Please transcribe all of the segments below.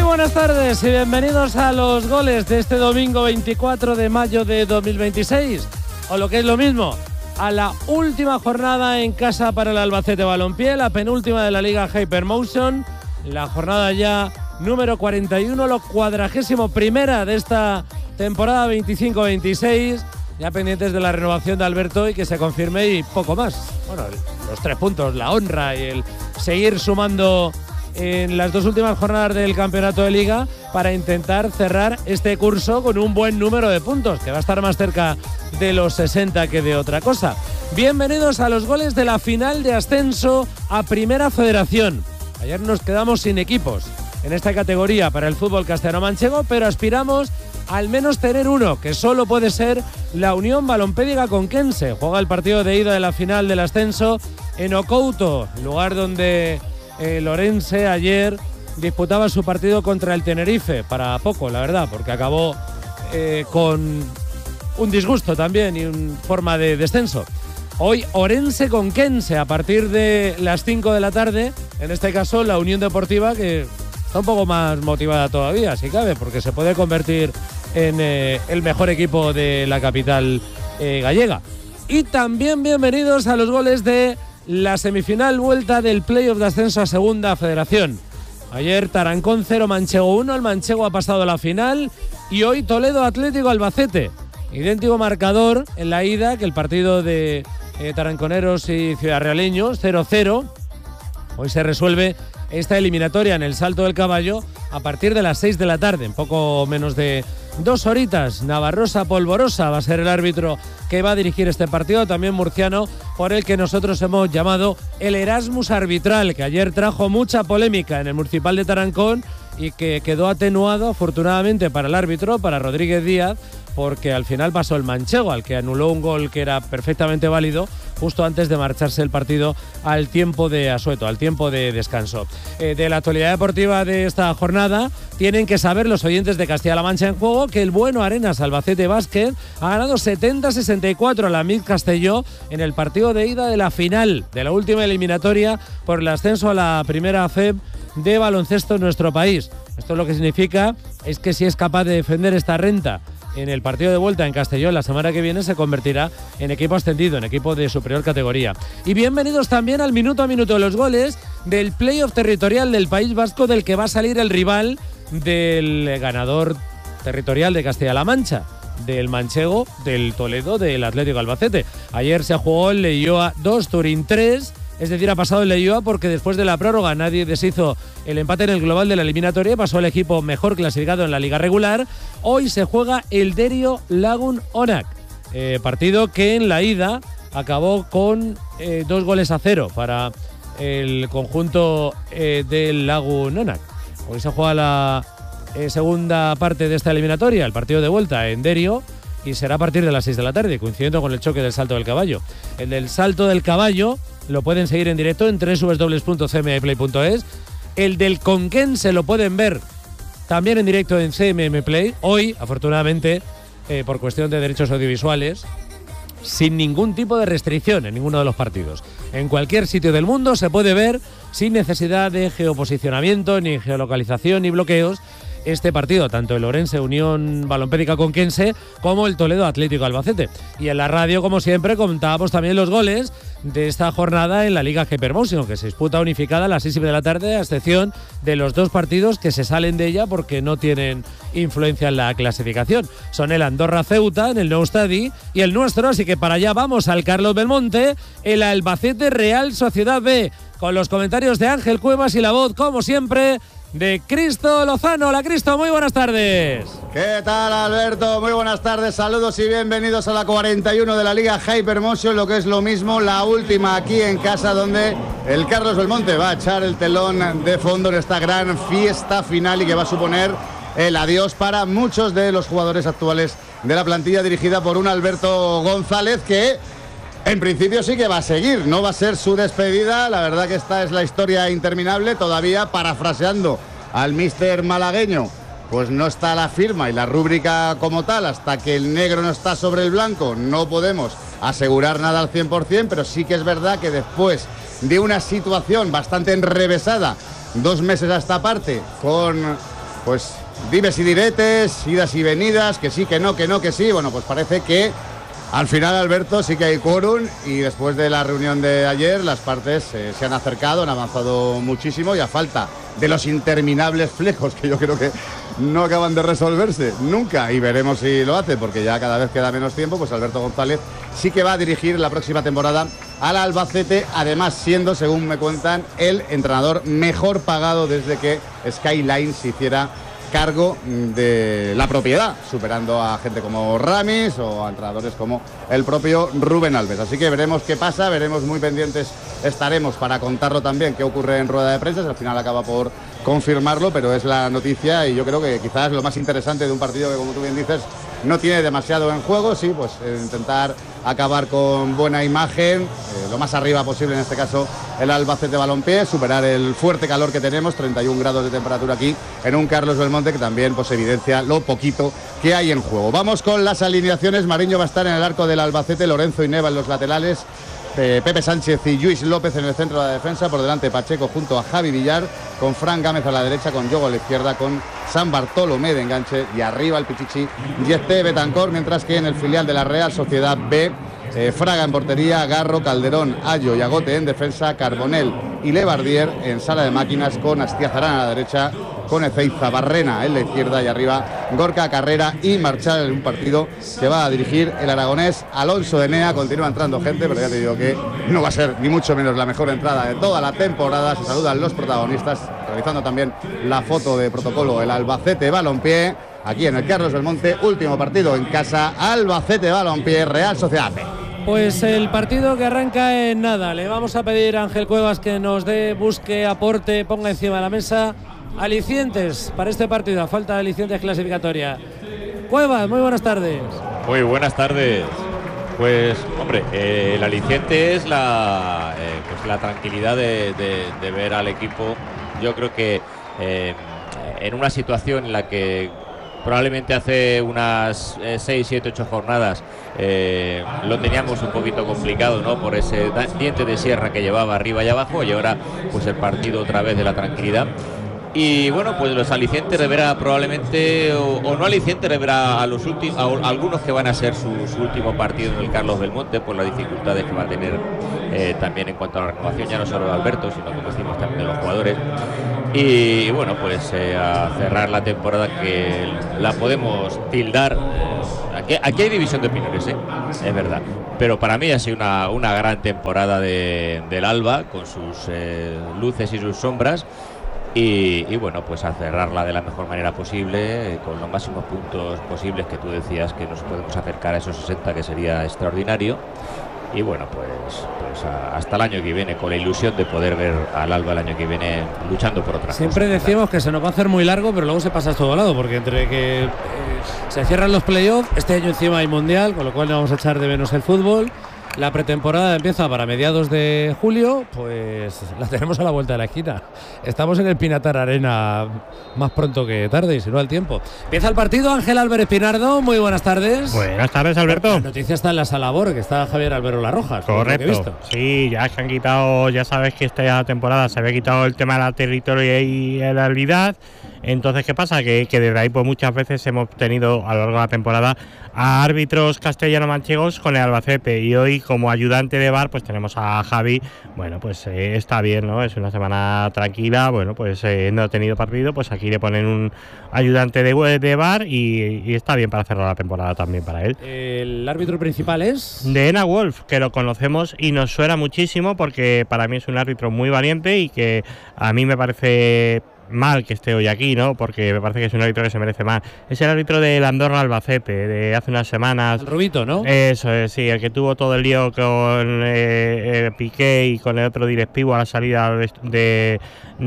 buenas tardes y bienvenidos a los goles de este domingo 24 de mayo de 2026, o lo que es lo mismo, a la última jornada en casa para el Albacete Balompié, la penúltima de la Liga Hypermotion, la jornada ya número 41, lo 41ª de esta temporada 25-26, ya pendientes de la renovación de Alberto y que se confirme y poco más. Bueno, los 3 puntos, la honra y el seguir sumando en las 2 últimas jornadas del campeonato de Liga para intentar cerrar este curso con un buen número de puntos, que va a estar más cerca de los 60 que de otra cosa. Bienvenidos a los goles de la final de ascenso a Primera Federación. Ayer nos quedamos sin equipos en esta categoría para el fútbol castellano-manchego, pero aspiramos al menos tener uno, que solo puede ser la Unión Balompédica Conquense. Juega el partido de ida de la final del ascenso en Ocouto, lugar donde el Orense ayer disputaba su partido contra el Tenerife, para poco, la verdad, porque acabó con un disgusto también y una forma de descenso. Hoy Orense Conquense a partir de las 5 de la tarde, en este caso la Unión Deportiva, que está un poco más motivada todavía, si cabe, porque se puede convertir en el mejor equipo de la capital gallega. Y también bienvenidos a los goles de la semifinal vuelta del playoff de ascenso a Segunda Federación. Ayer Tarancón 0, Manchego 1, el Manchego ha pasado a la final, y hoy Toledo Atlético Albacete. Idéntico marcador en la ida que el partido de taranconeros y ciudadrealeños, 0-0. Hoy se resuelve esta eliminatoria en el Salto del Caballo a partir de las 6 de la tarde, en poco menos de 2 horitas. Navarrosa Polvorosa va a ser el árbitro que va a dirigir este partido, también murciano, por el que nosotros hemos llamado el Erasmus arbitral, que ayer trajo mucha polémica en el Municipal de Tarancón y que quedó atenuado afortunadamente para el árbitro, para Rodríguez Díaz, porque al final pasó el Manchego, al que anuló un gol que era perfectamente válido justo antes de marcharse el partido al tiempo de asueto, al tiempo de descanso. De la actualidad deportiva de esta jornada, tienen que saber los oyentes de Castilla-La Mancha en Juego que el Bueno Arenas Albacete Básquet ha ganado 70-64 a la MIC Castelló en el partido de ida de la final de la última eliminatoria por el ascenso a la Primera FEB de baloncesto en nuestro país. Esto lo que significa es que si es capaz de defender esta renta en el partido de vuelta en Castellón la semana que viene, se convertirá en equipo ascendido, en equipo de superior categoría. Y bienvenidos también al minuto a minuto de los goles del playoff territorial del País Vasco, del que va a salir el rival del ganador territorial de Castilla-La Mancha, del Manchego, del Toledo, del Atlético Albacete. Ayer se jugó el Leioa 2, Turín 3. Es decir, ha pasado el Leioa porque después de la prórroga nadie deshizo el empate en el global de la eliminatoria y pasó el equipo mejor clasificado en la liga regular. Hoy se juega el Derio Lagun Onak, partido que en la ida acabó con 2-0 para el conjunto del Lagun Onak. Hoy se juega la segunda parte de esta eliminatoria, el partido de vuelta en Derio, y será a partir de las 6 de la tarde, coincidiendo con el choque del Salto del Caballo. El del Salto del Caballo lo pueden seguir en directo en www.cmmplay.es. El del Conquense lo pueden ver también en directo en CMM Play. Hoy, afortunadamente, por cuestión de derechos audiovisuales, sin ningún tipo de restricción en ninguno de los partidos. En cualquier sitio del mundo se puede ver sin necesidad de geoposicionamiento, ni geolocalización, ni bloqueos, este partido, tanto el Orense Unión Balompédica Conquense como el Toledo Atlético Albacete. Y en la radio, como siempre, contábamos también los goles de esta jornada en la Liga Hypermotion, que se disputa unificada a las 6 de la tarde, a excepción de los 2 partidos que se salen de ella porque no tienen influencia en la clasificación. Son el Andorra Ceuta en el Nou Stadi y el nuestro, así que para allá vamos, al Carlos Belmonte, el Albacete Real Sociedad B, con los comentarios de Ángel Cuevas y la voz, como siempre, de Cristo Lozano. Hola, Cristo, muy buenas tardes. ¿Qué tal, Alberto? Muy buenas tardes, saludos y bienvenidos a la 41 de la Liga Hypermotion, lo que es lo mismo, la última aquí en casa, donde el Carlos Belmonte va a echar el telón de fondo en esta gran fiesta final y que va a suponer el adiós para muchos de los jugadores actuales de la plantilla dirigida por un Alberto González que en principio sí que va a seguir, no va a ser su despedida. La verdad que esta es la historia interminable, todavía parafraseando al míster malagueño, pues no está la firma y la rúbrica como tal, hasta que el negro no está sobre el blanco no podemos asegurar nada al 100%, pero sí que es verdad que después de una situación bastante enrevesada, 2 meses a esta parte, con pues dimes y diretes, idas y venidas, que sí, que no, que sí. Bueno, pues parece que al final, Alberto, sí que hay quórum y después de la reunión de ayer las partes se han acercado, han avanzado muchísimo y a falta de los interminables flecos que yo creo que no acaban de resolverse nunca, y veremos si lo hace porque ya cada vez queda menos tiempo, pues Alberto González sí que va a dirigir la próxima temporada al Albacete, además siendo, según me cuentan, el entrenador mejor pagado desde que Skyline se hiciera cargo de la propiedad, superando a gente como Ramis o a entrenadores como el propio Rubén Alves. Así que veremos qué pasa, veremos, muy pendientes estaremos para contarlo también qué ocurre en rueda de prensa. Al final acaba por confirmarlo, pero es la noticia y yo creo que quizás lo más interesante de un partido que, como tú bien dices, no tiene demasiado en juego. Sí, pues intentar acabar con buena imagen, lo más arriba posible, en este caso el Albacete Balompié, superar el fuerte calor que tenemos, 31 grados de temperatura aquí en un Carlos Belmonte, que también pues evidencia lo poquito que hay en juego. Vamos con las alineaciones. Mariño va a estar en el arco del Albacete, Lorenzo y Neva en los laterales, Pepe Sánchez y Lluís López en el centro de la defensa, por delante Pacheco junto a Javi Villar, con Fran Gámez a la derecha, con Yogo a la izquierda, con San Bartolomé de enganche y arriba el Pichichi Yeste Betancor, mientras que en el filial de la Real Sociedad B, Fraga en portería, Garro, Calderón, Ayo y Agote en defensa, Carbonell y Lebardier en sala de máquinas, con Astiazarán a la derecha, con Ezeiza, Barrena en la izquierda y arriba Gorka, Carrera y Marchal, en un partido que va a dirigir el aragonés Alonso Enea. Continúa entrando gente, pero ya te digo que no va a ser ni mucho menos la mejor entrada de toda la temporada. Se saludan los protagonistas, realizando también la foto de protocolo el Albacete Balompié, aquí en el Carlos Belmonte. Último partido en casa, Albacete Balompié, Real Sociedad B. Pues el partido que arranca en nada. Le vamos a pedir a Ángel Cuevas que nos dé, busque, aporte, ponga encima de la mesa alicientes para este partido, a falta de alicientes clasificatoria. Cuevas, muy buenas tardes. Muy buenas tardes. Pues, hombre, el aliciente es la tranquilidad de ver al equipo. Yo creo que en una situación en la que probablemente hace unas 6, 7, 8 jornadas lo teníamos un poquito complicado, ¿no? Por ese diente de sierra que llevaba arriba y abajo, y ahora pues el partido otra vez de la tranquilidad. Y bueno, pues los alicientes de ver a probablemente, o no alicientes de ver a algunos que van a ser su último partido en el Carlos Belmonte, por las dificultades que va a tener también en cuanto a la renovación, ya no solo de Alberto, sino, como decimos, también de los jugadores. Y bueno, pues a cerrar la temporada, que la podemos tildar. Aquí hay división de opiniones, es verdad, pero para mí ha sido una gran temporada del Alba, con sus luces y sus sombras. Y bueno, pues a cerrarla de la mejor manera posible, con los máximos puntos posibles, que tú decías que nos podemos acercar a esos 60, que sería extraordinario. Y bueno, pues hasta el año que viene, con la ilusión de poder ver al Alba el año que viene luchando por otra cosa. Siempre decimos que se nos va a hacer muy largo, pero luego se pasa todo al lado, porque entre que se cierran los playoffs, este año encima hay mundial, con lo cual no vamos a echar de menos el fútbol. La pretemporada empieza para mediados de julio, pues la tenemos a la vuelta de la esquina. Estamos en el Pinatar Arena más pronto que tarde, y si no al tiempo. Empieza el partido. Ángel Álvarez Pinardo, muy buenas tardes. Buenas tardes, Alberto. La noticia está en la sala BOR, que está Javier Albero Larrojas. Correcto. Sí, ya se han quitado, ya sabes que esta temporada se había quitado el tema de la territorialidad. Entonces, ¿qué pasa? Que desde ahí pues muchas veces hemos tenido a lo largo de la temporada a árbitros castellano-manchegos con el Albacete, y hoy como ayudante de VAR pues tenemos a Javi. Bueno, pues está bien, ¿no? Es una semana tranquila. Bueno, pues no ha tenido partido, pues aquí le ponen un ayudante de VAR y está bien para cerrar la temporada también para él. ¿El árbitro principal es? De Ena Wolf, que lo conocemos y nos suena muchísimo, porque para mí es un árbitro muy valiente y que a mí me parece mal que esté hoy aquí, ¿no? Porque me parece que es un árbitro que se merece más. Es el árbitro del Andorra Albacete de hace unas semanas. El Rubito, ¿no? Eso es, sí, el que tuvo todo el lío con Piqué y con el otro directivo a la salida del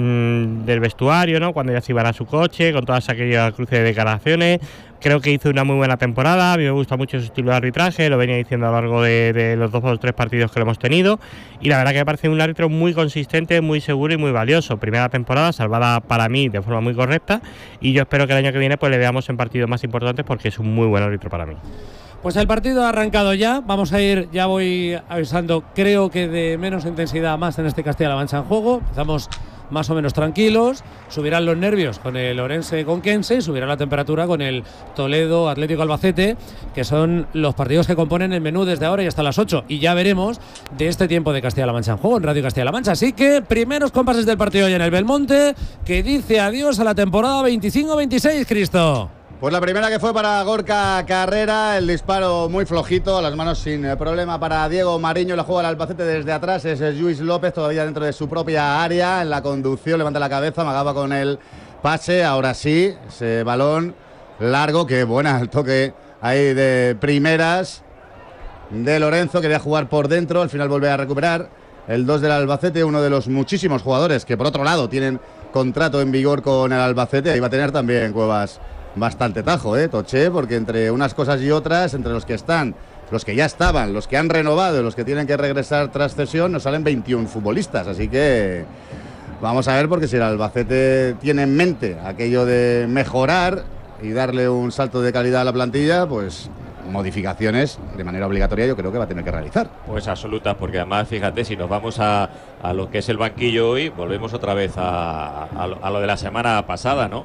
vestuario, ¿no? Cuando ya se iban a su coche, con todas aquellas cruces de declaraciones. Creo que hizo una muy buena temporada. A mí me gusta mucho su estilo de arbitraje, lo venía diciendo a lo largo de los 2 o 3 partidos que lo hemos tenido, y la verdad que me parece un árbitro muy consistente, muy seguro y muy valioso. Primera temporada salvada para mí de forma muy correcta, y yo espero que el año que viene pues le veamos en partidos más importantes, porque es un muy buen árbitro para mí. Pues el partido ha arrancado ya. Vamos a ir, ya voy avisando, creo que de menos intensidad a más en este Castilla-La Mancha en juego. Empezamos más o menos tranquilos, subirán los nervios con el Orense Conquense y subirá la temperatura con el Toledo Atlético Albacete, que son los partidos que componen el menú desde ahora y hasta las 8. Y ya veremos de este tiempo de Castilla-La Mancha en juego en Radio Castilla-La Mancha. Así que primeros compases del partido hoy en el Belmonte, que dice adiós a la temporada 25-26, Cristo. Pues la primera que fue para Gorka Carrera, el disparo muy flojito, a las manos sin problema para Diego Mariño, la juega el Albacete desde atrás, es Lluís López todavía dentro de su propia área, en la conducción, levanta la cabeza, amagaba con el pase, ahora sí, ese balón largo, que buena el toque ahí de primeras de Lorenzo, quería jugar por dentro, al final vuelve a recuperar el 2 del Albacete, uno de los muchísimos jugadores que por otro lado tienen contrato en vigor con el Albacete, ahí va a tener también Cuevas bastante tajo, Toché, porque entre unas cosas y otras, entre los que están, los que ya estaban, los que han renovado y los que tienen que regresar tras cesión, nos salen 21 futbolistas, así que vamos a ver, porque si el Albacete tiene en mente aquello de mejorar y darle un salto de calidad a la plantilla, pues modificaciones de manera obligatoria yo creo que va a tener que realizar. Pues absolutas, porque además fíjate, si nos vamos a lo que es el banquillo hoy, volvemos otra vez a lo de la semana pasada, ¿no?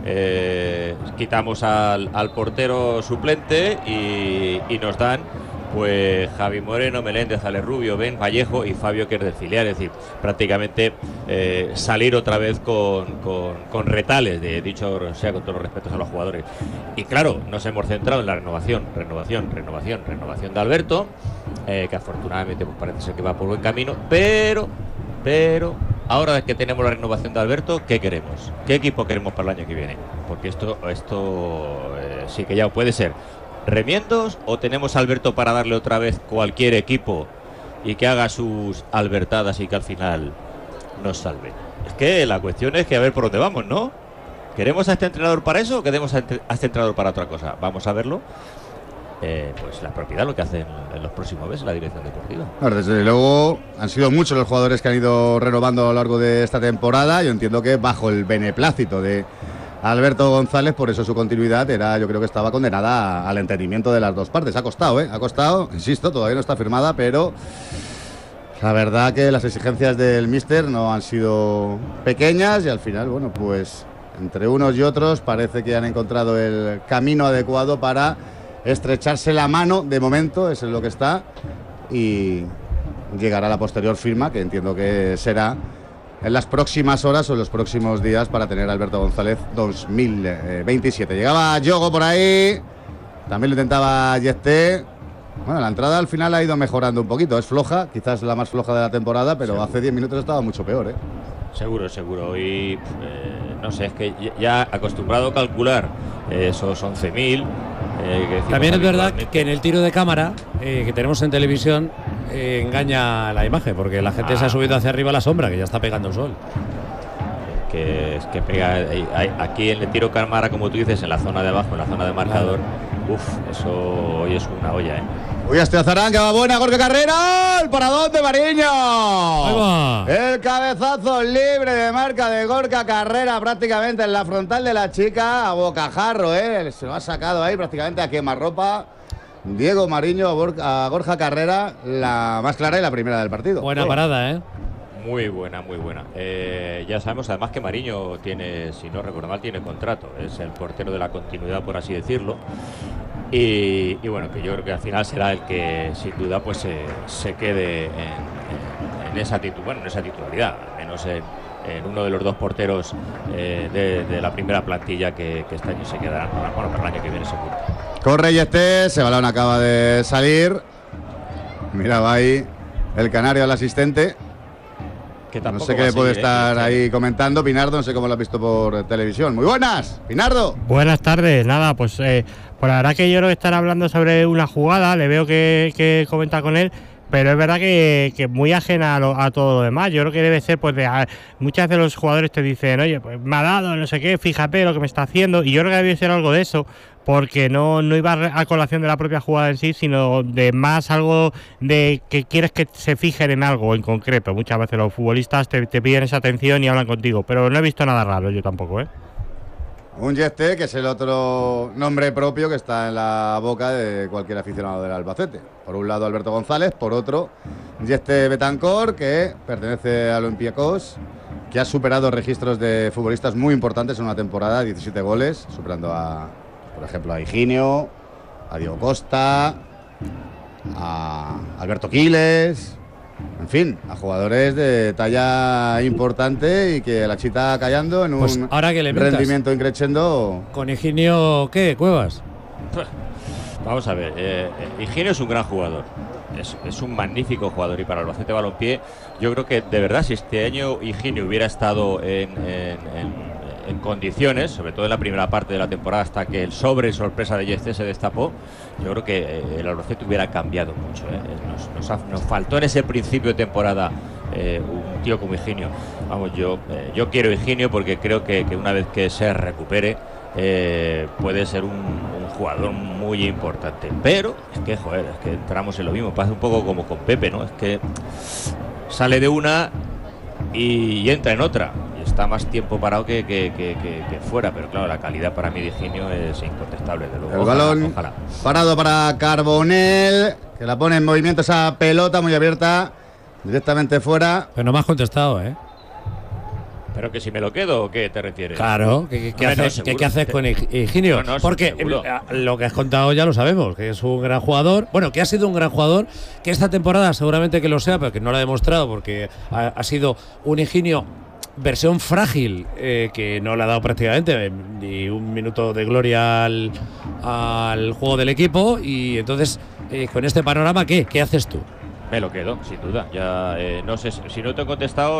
Quitamos al portero suplente y nos dan pues Javi Moreno, Meléndez, Ale Rubio, Ben Vallejo y Fabio, que es del filial, es decir, prácticamente salir otra vez con retales, dicho sea con todos los respetos a los jugadores. Y claro, nos hemos centrado en la renovación de Alberto, que afortunadamente pues parece ser que va por buen camino, pero ahora que tenemos la renovación de Alberto, ¿qué queremos? ¿Qué equipo queremos para el año que viene? Porque esto sí que ya puede ser remiendos, o tenemos a Alberto para darle otra vez cualquier equipo y que haga sus albertadas y que al final nos salve. Es que la cuestión es que a ver por dónde vamos, ¿no? ¿Queremos a este entrenador para eso o queremos a este entrenador para otra cosa? Vamos a verlo. Pues la propiedad, lo que hacen en los próximos meses la dirección deportiva. Claro, desde luego han sido muchos los jugadores que han ido renovando a lo largo de esta temporada. Yo entiendo que bajo el beneplácito de Alberto González, por eso su continuidad yo creo que estaba condenada al entendimiento de las dos partes. Ha costado, insisto, todavía no está firmada, pero la verdad que las exigencias del míster no han sido pequeñas y al final, bueno, pues entre unos y otros parece que han encontrado el camino adecuado para estrecharse la mano, de momento, eso es lo que está, y llegará la posterior firma, que entiendo que será en las próximas horas o en los próximos días, para tener a Alberto González 2027. Llegaba Yogo por ahí, también lo intentaba Yesté. Bueno, la entrada al final ha ido mejorando un poquito, es floja, quizás la más floja de la temporada, pero hace 10 minutos estaba mucho peor, Seguro. Y no sé, es que ya acostumbrado a calcular esos 11.000. También es verdad que en el tiro de cámara que tenemos en televisión engaña la imagen, porque la gente se ha subido hacia arriba a la sombra, que ya está pegando el sol. Es que pega aquí en el tiro cámara, como tú dices, en la zona de abajo, en la zona de marcador. Eso hoy es una olla, Uy, Azarán, que va buena, Gorka Carrera, el paradón de Mariño. El cabezazo libre de marca de Gorka Carrera, prácticamente en la frontal de la chica, a bocajarro, se lo ha sacado ahí prácticamente a quemarropa. Diego Mariño a Gorka Carrera, la más clara y la primera del partido. Buena parada, Muy buena. Ya sabemos además que Mariño tiene, si no recuerdo mal, tiene contrato. Es el portero de la continuidad, por así decirlo. Y bueno, que yo creo que al final será el que sin duda pues se quede en esa titularidad, al menos en uno de los dos porteros de la primera plantilla que este año se quedarán. Bueno, para el año que viene seguro. Corre y ese balón acaba de salir. Mira, va ahí el canario al asistente. No sé qué puede estar ahí comentando Pinardo, no sé cómo lo has visto por televisión. Muy buenas, Pinardo. Buenas tardes, nada, pues la verdad que yo creo que están hablando sobre una jugada, le veo que comenta con él, pero es verdad que muy ajena a todo lo demás. Yo creo que debe ser, pues muchas veces los jugadores te dicen, oye, pues me ha dado, no sé qué, fíjate lo que me está haciendo, y yo creo que debe ser algo de eso, porque no iba a colación de la propia jugada en sí, sino de más algo de que quieres que se fijen en algo en concreto. Muchas veces los futbolistas te piden esa atención y hablan contigo, pero no he visto nada raro yo tampoco, Un Yesté, que es el otro nombre propio que está en la boca de cualquier aficionado del Albacete. Por un lado Alberto González, por otro Yesté Betancor, que pertenece a Olympiacos, que ha superado registros de futbolistas muy importantes en una temporada, 17 goles, superando por ejemplo, a Higinio, a Diego Costa, a Alberto Quiles, en fin, a jugadores de talla importante y que la chita callando en pues un ahora que le rendimiento increciendo. ¿Con Higinio qué, Cuevas? Vamos a ver, Higinio es un gran jugador, es un magnífico jugador, y para el Albacete Balompié yo creo que de verdad, si este año Higinio hubiera estado en condiciones, sobre todo en la primera parte de la temporada hasta que el sorpresa de Yeste se destapó, yo creo que el Albacete hubiera cambiado mucho. Nos faltó en ese principio de temporada un tío como Higinio. Vamos, yo quiero Higinio porque creo que una vez que se recupere puede ser un jugador muy importante, pero es que entramos en lo mismo, pasa un poco como con Pepe, ¿no? Es que sale de una y entra en otra, y está más tiempo parado que fuera, pero claro, la calidad para mí de Higinio es incontestable, de luego. El balón parado para Carbonell, que la pone en movimiento esa pelota muy abierta, directamente fuera. Pero no me has contestado, ¿eh? ¿Pero que si me lo quedo o qué te refieres? Claro, ¿qué haces con Higinio? No, porque lo que has contado ya lo sabemos, que es un gran jugador, bueno, que ha sido un gran jugador, que esta temporada seguramente que lo sea, pero que no lo ha demostrado porque ha sido un Higinio versión frágil, que no le ha dado prácticamente ni un minuto de gloria al juego del equipo, y entonces, con este panorama, ¿qué haces tú? Me lo quedo, sin duda. Ya no sé, si no te he contestado,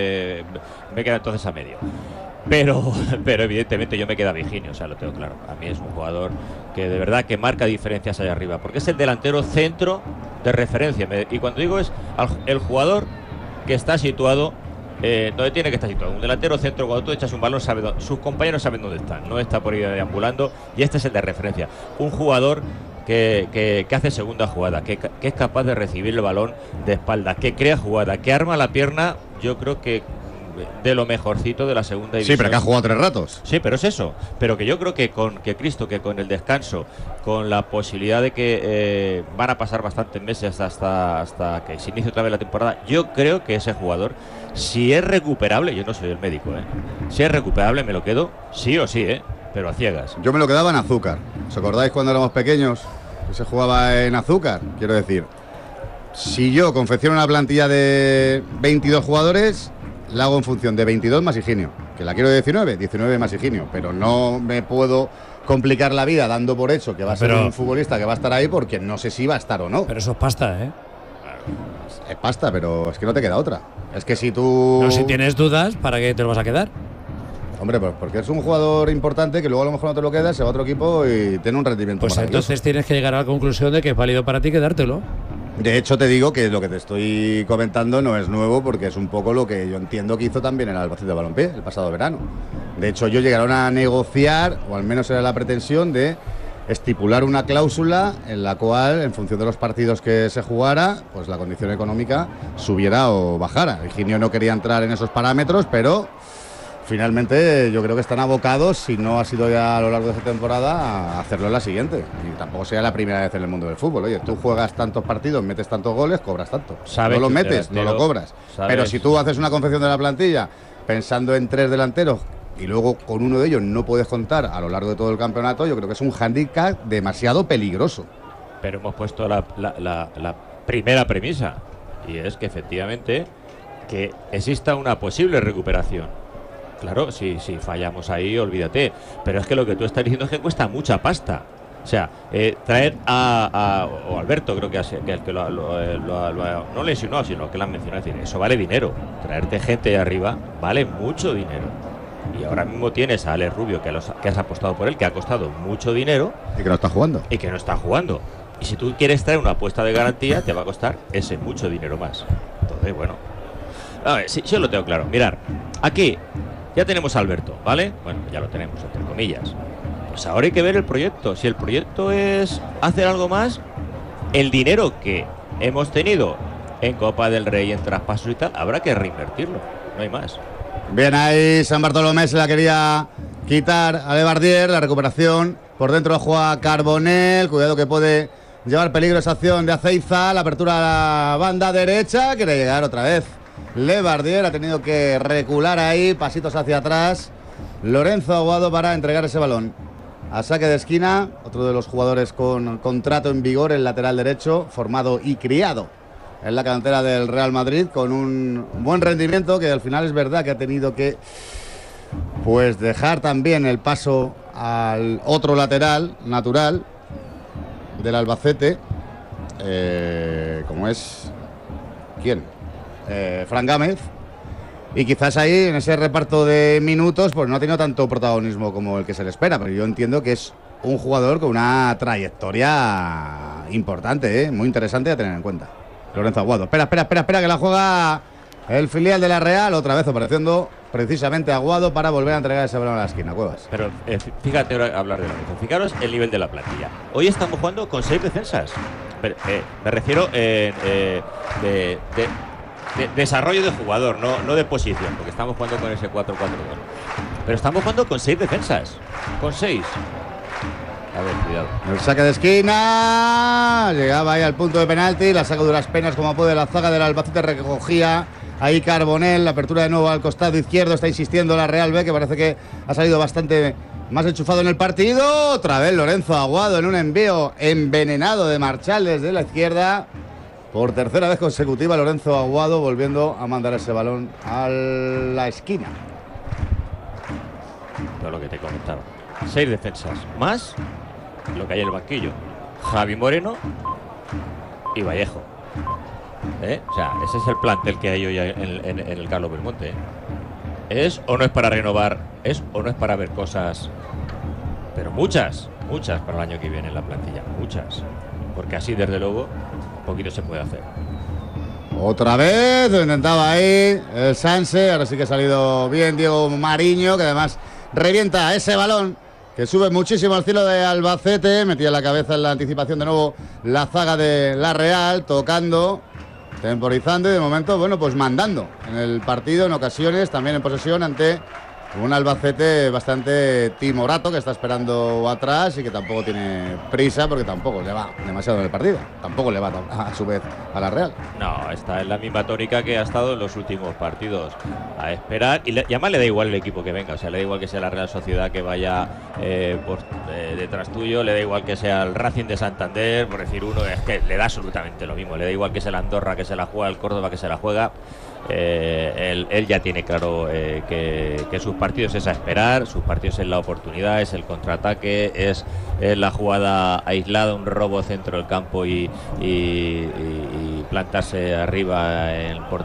me queda entonces a medio. Pero evidentemente yo me queda Higinio, o sea, lo tengo claro. A mí es un jugador que de verdad que marca diferencias allá arriba, porque es el delantero centro de referencia. Y cuando digo es el jugador que está situado donde tiene que estar situado. Un delantero centro, cuando tú echas un balón, sus compañeros saben dónde están, no está por ahí deambulando, y este es el de referencia. Un jugador que hace segunda jugada, que es capaz de recibir el balón de espaldas, que crea jugada, que arma la pierna, yo creo que de lo mejorcito de la segunda división. Sí, pero que ha jugado 3 ratos. Sí, pero es eso. Pero que yo creo que con el descanso, con la posibilidad de que van a pasar bastantes meses hasta que se inicie otra vez la temporada, yo creo que ese jugador, si es recuperable, yo no soy el médico, si es recuperable me lo quedo sí o sí, pero a ciegas. Yo me lo quedaba en azúcar. ¿Os acordáis cuando éramos pequeños que se jugaba en azúcar? Quiero decir, si yo confecciono una plantilla de 22 jugadores, la hago en función de 22 más Higinio, que la quiero de 19 más Higinio, pero no me puedo complicar la vida dando por hecho que va a ser un futbolista que va a estar ahí, porque no sé si va a estar o no. Pero eso es pasta, Es pasta, pero es que no te queda otra. Es que si tú... No, si tienes dudas, ¿para qué te lo vas a quedar? Hombre, pues porque es un jugador importante que luego a lo mejor no te lo quedas, se va a otro equipo y tiene un rendimiento pues maravilloso. Entonces tienes que llegar a la conclusión de que es válido para ti quedártelo. De hecho, te digo que lo que te estoy comentando no es nuevo, porque es un poco lo que yo entiendo que hizo también el Albacete Balompié el pasado verano. De hecho, ellos llegaron a negociar, o al menos era la pretensión de estipular una cláusula en la cual, en función de los partidos que se jugara, pues la condición económica subiera o bajara. Higinio no quería entrar en esos parámetros, pero finalmente yo creo que están abocados, si no ha sido ya a lo largo de esta temporada, a hacerlo en la siguiente. Y tampoco sea la primera vez en el mundo del fútbol. Oye, tú juegas tantos partidos, metes tantos goles, cobras tanto. No lo metes, no lo cobras. Pero si tú haces una confección de la plantilla pensando en 3 delanteros y luego con uno de ellos no puedes contar a lo largo de todo el campeonato, yo creo que es un hándicap demasiado peligroso. Pero hemos puesto la primera premisa, y es que efectivamente que exista una posible recuperación. Claro, si fallamos ahí, olvídate. Pero es que lo que tú estás diciendo es que cuesta mucha pasta. O sea, traer o Alberto, creo que no le insinuado, sino que lo han mencionado. Es decir, eso vale dinero. Traerte gente de arriba vale mucho dinero. Y ahora mismo tienes a Alex Rubio, que has apostado por él, que ha costado mucho dinero. Y que no está jugando. Y si tú quieres traer una apuesta de garantía, te va a costar ese mucho dinero más. Entonces, bueno. A ver, sí, yo lo tengo claro. Mirar, aquí ya tenemos a Alberto, ¿vale? Bueno, ya lo tenemos, entre comillas. Pues ahora hay que ver el proyecto. Si el proyecto es hacer algo más, el dinero que hemos tenido en Copa del Rey, en traspasos y tal, habrá que reinvertirlo. No hay más. Bien, ahí San Bartolomé se la quería quitar a Lebardier. La recuperación por dentro juega Carbonell. Cuidado que puede llevar peligro esa acción de Azeiza. La apertura a la banda derecha. Quiere llegar otra vez Lebardier ha tenido que recular ahí, pasitos hacia atrás. Lorenzo Aguado para entregar ese balón. A saque de esquina, otro de los jugadores con contrato en vigor, el lateral derecho, formado y criado en la cantera del Real Madrid, con un buen rendimiento, que al final es verdad que ha tenido que pues dejar también el paso al otro lateral natural del Albacete, como es... ¿quién? Fran Gámez. Y quizás ahí, en ese reparto de minutos, pues no ha tenido tanto protagonismo como el que se le espera. Pero yo entiendo que es un jugador con una trayectoria importante, muy interesante a tener en cuenta. Lorenzo Aguado. Espera, que la juega el filial de la Real. Otra vez apareciendo precisamente Aguado para volver a entregar ese balón a la esquina. Cuevas. Pero fíjate ahora hablar de Lorenzo. Fijaros el nivel de la plantilla. Hoy estamos jugando con 6 defensas. Pero, me refiero de desarrollo de jugador, no de posición, porque estamos jugando con ese 4-4-2. Pero estamos jugando con 6 defensas. Con 6. A ver, cuidado. El saque de esquina. Llegaba ahí al punto de penalti. La saca duras penas como puede la zaga del Albacete. Recogía ahí Carbonell. La apertura de nuevo al costado izquierdo. Está insistiendo la Real B, que parece que ha salido bastante más enchufado en el partido. Otra vez Lorenzo Aguado en un envío envenenado de Marchal desde la izquierda. Por tercera vez consecutiva, Lorenzo Aguado volviendo a mandar ese balón a la esquina. Todo lo que te comentaba. 6 defensas, más lo que hay en el banquillo. Javi Moreno y Vallejo. O sea, ese es el plantel que hay hoy en el Carlos Belmonte. ¿Es o no es para renovar? ¿Es o no es para ver cosas? Pero muchas para el año que viene en la plantilla. Muchas. Porque así, desde luego, poquito se puede hacer. Otra vez lo intentaba ahí el Sanse. Ahora sí que ha salido bien Diego Mariño, que además revienta ese balón que sube muchísimo al cielo de Albacete. Metía la cabeza en la anticipación de nuevo la zaga de la Real, tocando, temporizando y de momento, bueno, pues mandando en el partido en ocasiones, también en posesión, ante un Albacete bastante timorato, que está esperando atrás y que tampoco tiene prisa, porque tampoco le va demasiado en el partido. Tampoco le va a su vez a la Real. No, está en la misma tónica que ha estado en los últimos partidos, a esperar. Y además le da igual el equipo que venga. O sea, le da igual que sea la Real Sociedad que vaya detrás tuyo. Le da igual que sea el Racing de Santander, por decir uno. Es que le da absolutamente lo mismo. Le da igual que sea el Andorra que se la juega, el Córdoba que se la juega. Él ya tiene claro que sus partidos es a esperar, sus partidos es la oportunidad, es el contraataque, es la jugada aislada, un robo centro del campo y plantarse arriba